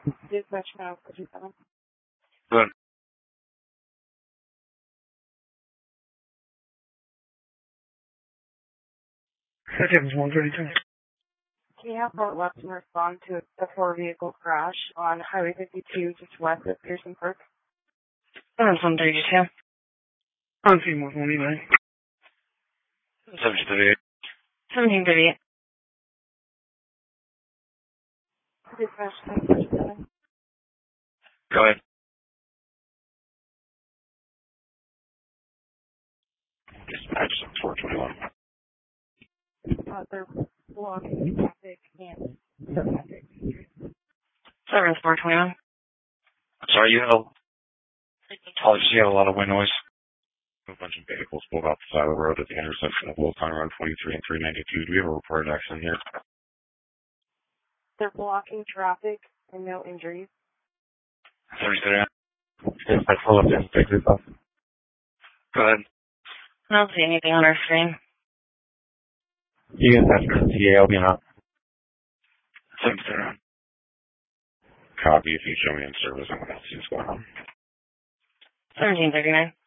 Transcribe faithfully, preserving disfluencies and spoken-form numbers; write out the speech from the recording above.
Dispatch now, fifty-seven. Good. Settings one thirty-two. Can you have Fort Weston respond to a four-vehicle crash on Highway fifty-two just west of Pearson Park? On some thirty-two. On scene one twenty-nine. seventeen thirty-eight. seventeen thirty-eight. Dispatch now, fifty-seven. Go ahead. Dispatch four twenty-one. Uh, they're blocking traffic and traffic. Service four twenty-one. Sorry, you had a, apologies, you had a lot of wind noise. A bunch of vehicles pulled off the side of the road at the intersection of Wilton Road twenty-three and three ninety-two. Do we have a reported accident here? They're blocking traffic and no injuries. seventeen thirty-nine. Dispatch pull up and take this off. Go ahead. I don't see anything on our screen. You can touch the T A L B now. seventeen thirty-nine. Copy if you show me in service. I'm going to see what's going on. seventeen thirty-nine.